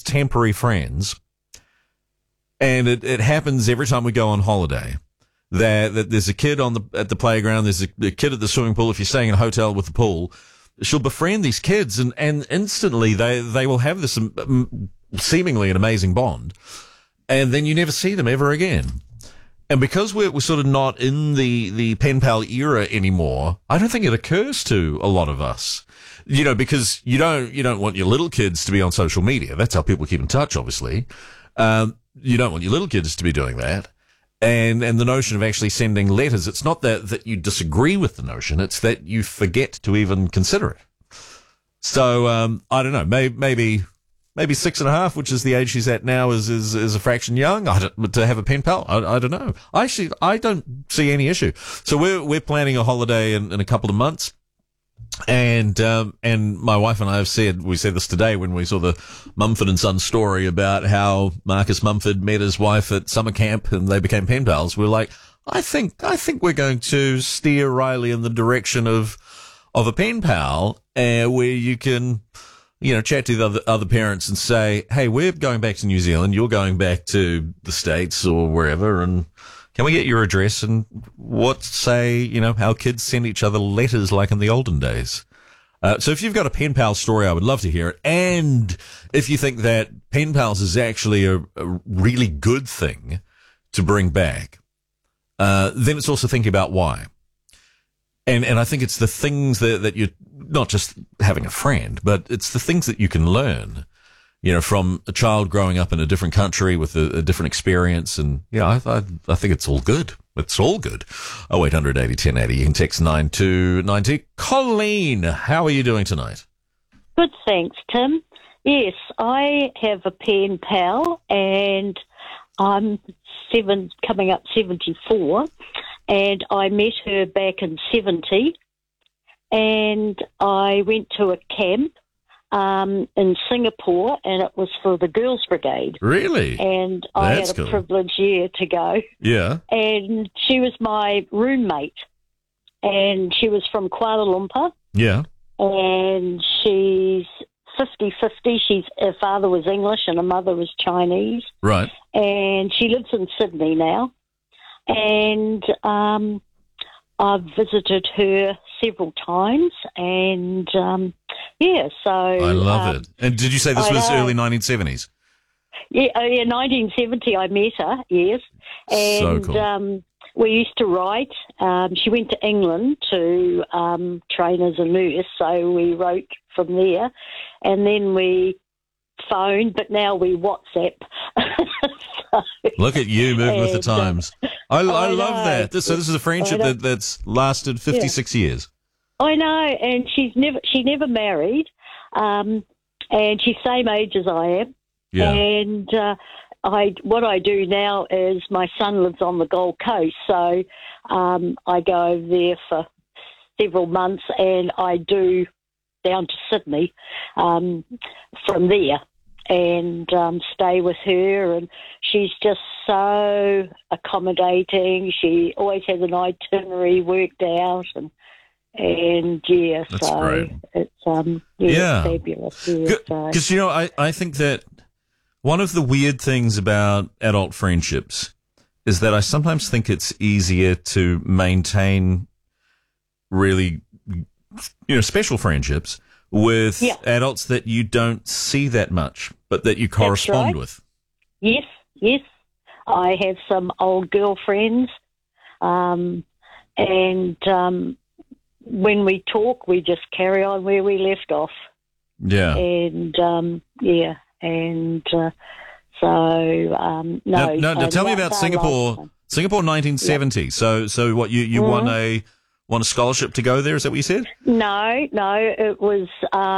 temporary friends, and it happens every time we go on holiday. That there's a kid at the playground, there's a kid at the swimming pool. If you're staying in a hotel with a pool, she'll befriend these kids, and instantly they will have this seemingly an amazing bond, and then you never see them ever again. And because we're sort of not in the pen pal era anymore, I don't think it occurs to a lot of us, because you don't want your little kids to be on social media. That's how people keep in touch, obviously. You don't want your little kids to be doing that. And the notion of actually sending letters, it's not that you disagree with the notion, it's that you forget to even consider it. So, I don't know, maybe 6.5, which is the age she's at now, is a fraction young. To have a pen pal, I don't know. Actually, I don't see any issue. So we're planning a holiday in a couple of months. And my wife and I we said this today when we saw the Mumford and Son story about how Marcus Mumford met his wife at summer camp and they became pen pals. We're like, I think we're going to steer Riley in the direction of a pen pal, where you can, chat to the other parents and say, hey, we're going back to New Zealand. You're going back to the States or wherever. And can we get your address and how kids send each other letters like in the olden days? So if you've got a pen pal story, I would love to hear it. And if you think that pen pals is actually a really good thing to bring back, then it's also thinking about why. And I think it's the things that you're not just having a friend, but it's the things that you can learn, from a child growing up in a different country with a different experience. And I think it's all good. It's all good. 0800 80 1080. You can text 9290. Colleen, how are you doing tonight? Good, thanks, Tim. Yes, I have a pen pal, and I'm coming up 74, and I met her back in 70, and I went to a camp in Singapore, and it was for the Girls Brigade. Really? And I That's had a cool. privileged year to go. Yeah. And she was my roommate, and she was from Kuala Lumpur. Yeah. And she's 50-50. Her father was English and her mother was Chinese. Right. And she lives in Sydney now. And I've visited her several times, and so I love it. And did you say this was early 1970s? Yeah, 1970 I met her, yes. And So cool. We used to write. She went to England to train as a nurse, so we wrote from there. And then we phoned, but now we WhatsApp. Look at you moving with the times. I love know. that. So this is a friendship that's lasted 56 years. I know, and she never married, and she's same age as I am. Yeah. And what I do now is my son lives on the Gold Coast, so I go over there for several months, and I do down to Sydney from there, and stay with her, and she's just so accommodating. She always has an itinerary worked out, and That's so great. it's Yeah. it's fabulous. Yeah, so. Because, I think that one of the weird things about adult friendships is that I sometimes think it's easier to maintain really, special friendships with adults that you don't see that much, but that you correspond with. Yes. I have some old girlfriends, and when we talk, we just carry on where we left off. Yeah. And, no. Now tell me about Singapore. Singapore 1970. So what, you won a scholarship to go there? Is that what you said? No, it was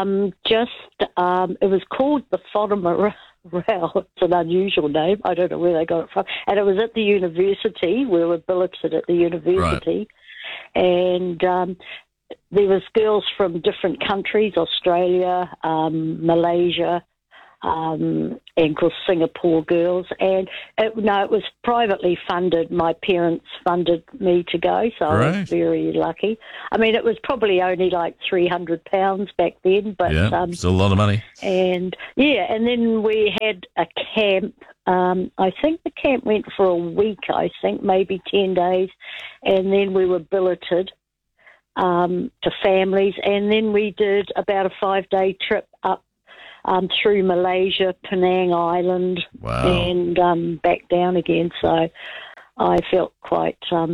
it was called the Whanamara. It's an unusual name. I don't know where they got it from. And it was at the university. We were billeted at the university. Right. And there was girls from different countries, Australia, Malaysia, and of course Singapore Girls. And it was privately funded. My parents funded me to go, so I was very lucky. I mean, it was probably only like £300 back then, but still a lot of money. And then we had a camp. I think the camp went for a week. I think maybe 10 days, and then we were billeted to families, and then we did about a 5-day trip up through Malaysia, Penang Island, and back down again. So I felt quite,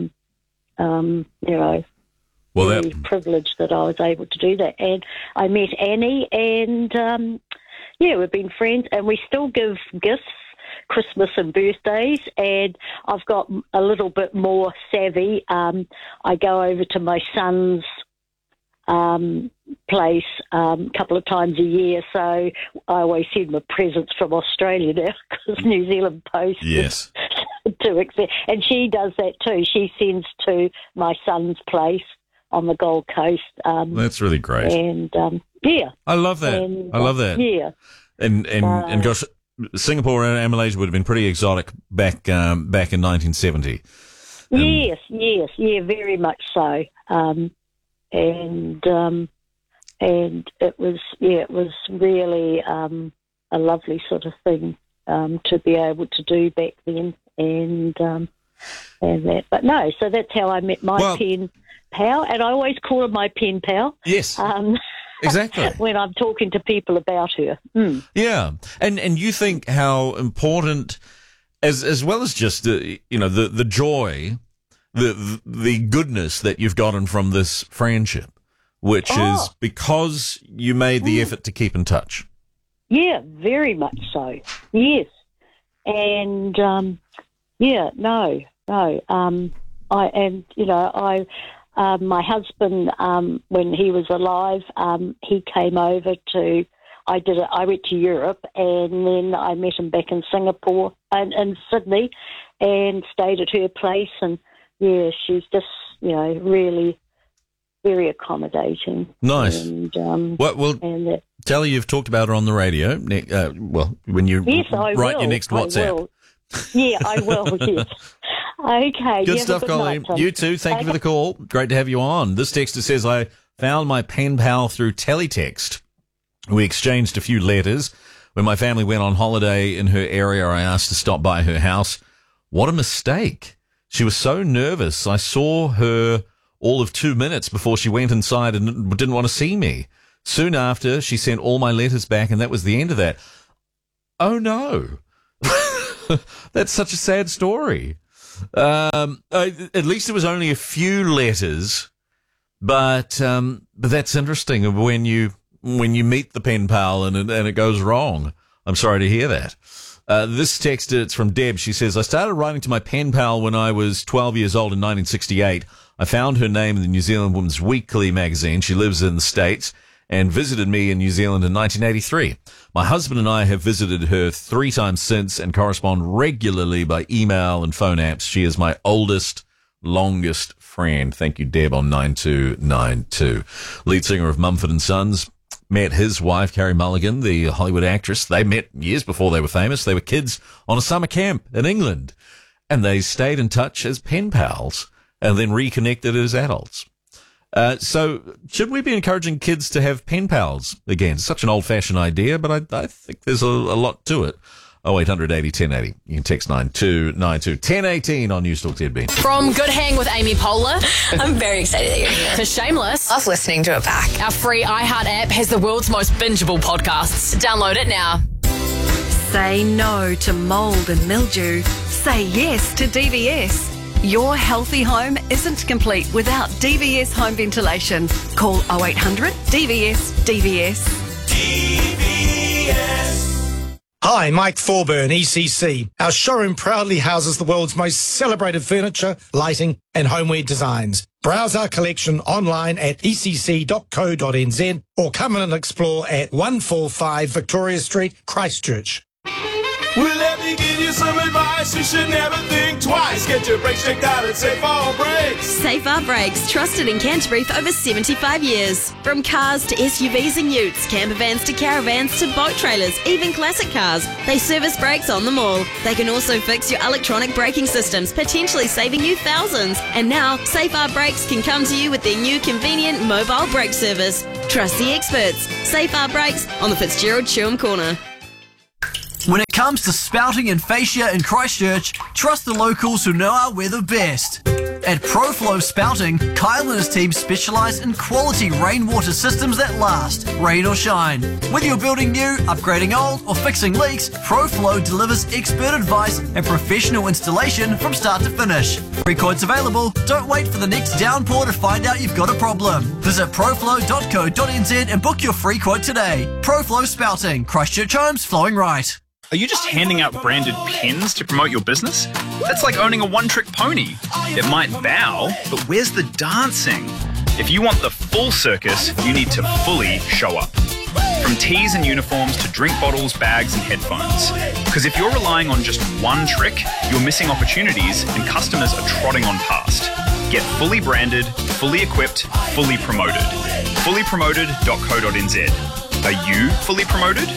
very privileged that I was able to do that. And I met Annie, and we've been friends, and we still give gifts, Christmas and birthdays, and I've got a little bit more savvy. I go over to my son's place a couple of times a year, so I always send him presents from Australia now because New Zealand Post is too expensive. And she does that too. She sends to my son's place on the Gold Coast. That's really great. And I love that. I love that. Yeah. And gosh, Singapore and Malaysia would have been pretty exotic back in 1970. Yes, very much so. And it was really a lovely sort of thing to be able to do back then, and that. But no, so that's how I met my pen pal, and I always call her my pen pal. Yes. Exactly. When I'm talking to people about her. Yeah. And you think how important, as well as just the joy, the goodness that you've gotten from this friendship, which is because you made the effort to keep in touch. Yeah, very much so. Yes. And my husband, when he was alive, he came over to. I went to Europe, and then I met him back in Singapore and in Sydney, and stayed at her place. And she's just really very accommodating. Nice. And, Tally, you've talked about her on the radio. When you write your next WhatsApp. Yeah, I will. Yes. Okay. Good stuff, Colleen. You too. Thank you for the call. Great to have you on. This texter says, I found my pen pal through teletext. We exchanged a few letters. When my family went on holiday in her area, I asked to stop by her house. What a mistake. She was so nervous. I saw her all of 2 minutes before she went inside and didn't want to see me. Soon after, she sent all my letters back, and that was the end of that. Oh, no. That's such a sad story. At least it was only a few letters, but that's interesting when you meet the pen pal and it goes wrong. I'm sorry to hear that. This text, it's from Deb. She says, I started writing to my pen pal when I was 12 years old in 1968. I found her name in the New Zealand Women's Weekly magazine. She lives in the States and visited me in New Zealand in 1983. My husband and I have visited her 3 times since and correspond regularly by email and phone apps. She is my oldest, longest friend. Thank you, Deb, on 9292. Lead singer of Mumford & Sons met his wife, Carrie Mulligan, the Hollywood actress. They met years before they were famous. They were kids on a summer camp in England, and they stayed in touch as pen pals and then reconnected as adults. So should we be encouraging kids to have pen pals again? Such an old-fashioned idea, but I think there's a lot to it. 0800 80 1080. You can text 9292 1018 on News Talk ZB. From Good Hang with Amy Poehler. I'm very excited that you're here. To Shameless. Love listening to it back. Our free iHeart app has the world's most bingeable podcasts. Download it now. Say no to mould and mildew. Say yes to DVS. Your healthy home isn't complete without DVS home ventilation. Call 0800 DVS DVS. DVS. Hi, Mike Thorburn, ECC. Our showroom proudly houses the world's most celebrated furniture, lighting and homeware designs. Browse our collection online at ecc.co.nz or come in and explore at 145 Victoria Street, Christchurch. Well, let me give you some advice. You should never think twice. Get your brakes checked out at Safe R Brakes. Safe R Brakes, trusted in Canterbury for over 75 years. From cars to SUVs and utes, camper vans to caravans to boat trailers, even classic cars, they service brakes on them all. They can also fix your electronic braking systems, potentially saving you thousands. And now, Safe R Brakes can come to you with their new convenient mobile brake service. Trust the experts. Safe R Brakes on the Fitzgerald Chewham Corner. When it comes to spouting and fascia in Christchurch, trust the locals who know our weather best. At ProFlow Spouting, Kyle and his team specialise in quality rainwater systems that last, rain or shine. Whether you're building new, upgrading old, or fixing leaks, ProFlow delivers expert advice and professional installation from start to finish. Free quotes available. Don't wait for the next downpour to find out you've got a problem. Visit proflow.co.nz and book your free quote today. ProFlow Spouting, Christchurch homes flowing right. Are you just handing out branded pens to promote your business? That's like owning a one-trick pony. It might bow, but where's the dancing? If you want the full circus, you need to fully show up. From tees and uniforms to drink bottles, bags and headphones. Because if you're relying on just one trick, you're missing opportunities and customers are trotting on past. Get fully branded, fully equipped, fully promoted. Fullypromoted.co.nz. Are you fully promoted?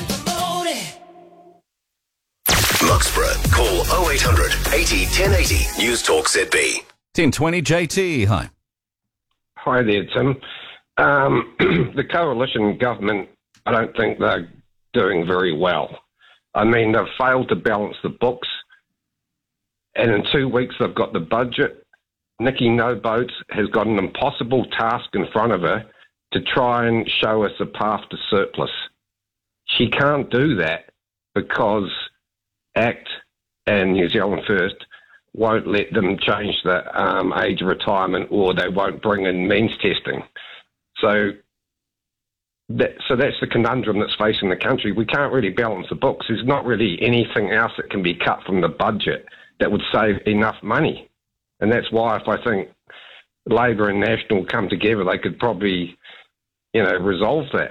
Mugsborough. Call 0800 80 1080. News Talk ZB. 1020 JT. Hi. Hi there, Tim. The coalition government, I don't think they're doing very well. I mean, they've failed to balance the books, and in 2 weeks they've got the budget. Nikki No Boats has got an impossible task in front of her to try and show us a path to surplus. She can't do that because ACT and New Zealand First won't let them change the age of retirement, or they won't bring in means testing. So that's the conundrum that's facing the country. We can't really balance the books. There's not really anything else that can be cut from the budget that would save enough money. And that's why, if I think Labor and National come together, they could probably, resolve that.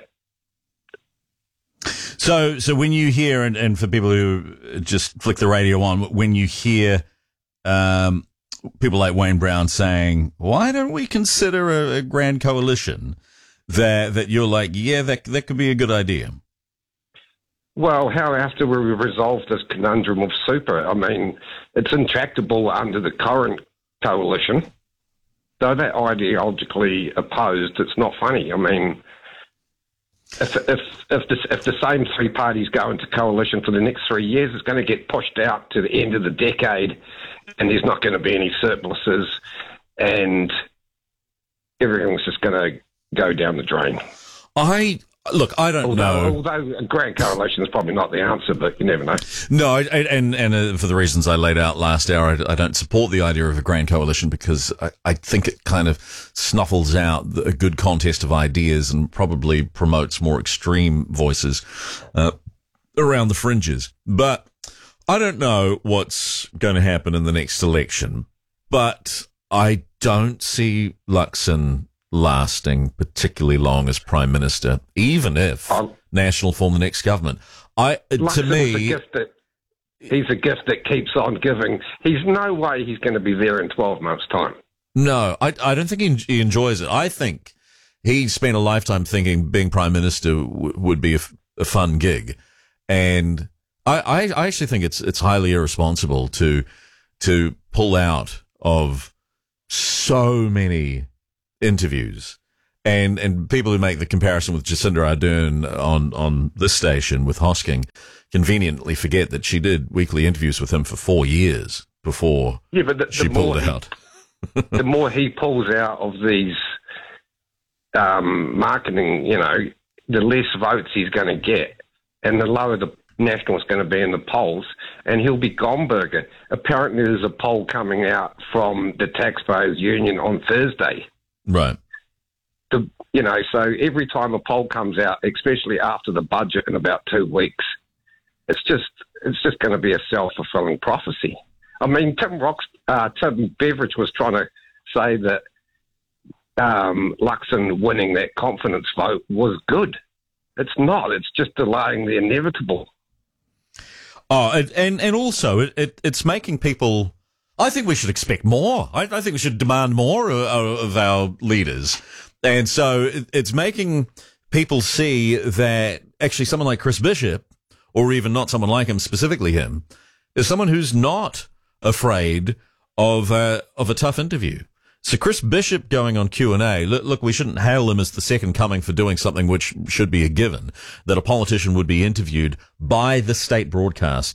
So when you hear, and for people who just flick the radio on, when you hear people like Wayne Brown saying, why don't we consider a grand coalition, that you're like, yeah, that could be a good idea. Well, how else do we resolve this conundrum of super? I mean, it's intractable under the current coalition. Though they're ideologically opposed, it's not funny. I mean, if the same three parties go into coalition for the next 3 years, it's going to get pushed out to the end of the decade, and there's not going to be any surpluses, and everything's just going to go down the drain. I don't know. Although a grand coalition is probably not the answer, but you never know. No, and for the reasons I laid out last hour, I don't support the idea of a grand coalition because I think it kind of snuffles out a good contest of ideas and probably promotes more extreme voices around the fringes. But I don't know what's going to happen in the next election, but I don't see Luxon lasting particularly long as Prime Minister, even if National form the next government. To me, he's a gift that keeps on giving. He's no way he's going to be there in 12 months' time. No, I don't think he enjoys it. I think he spent a lifetime thinking being Prime Minister would be a fun gig, and I actually think it's highly irresponsible to pull out of so many interviews, and people who make the comparison with Jacinda Ardern on this station with Hosking conveniently forget that she did weekly interviews with him for 4 years before she pulled out. The more he pulls out of these marketing, the less votes he's going to get, and the lower the National's going to be in the polls, and he'll be Gomberger. Apparently there's a poll coming out from the Taxpayers Union on Thursday. Right. So every time a poll comes out, especially after the budget in about 2 weeks, it's just going to be a self-fulfilling prophecy. I mean, Tim Beveridge was trying to say that Luxon winning that confidence vote was good. It's not. It's just delaying the inevitable. Oh, and also it's making people. I think we should expect more. I think we should demand more of our leaders, and so it's making people see that actually someone like Chris Bishop, or even not someone like him, specifically him, is someone who's not afraid of a tough interview. So Chris Bishop going on Q&A, look, we shouldn't hail him as the second coming for doing something which should be a given, that a politician would be interviewed by the state broadcast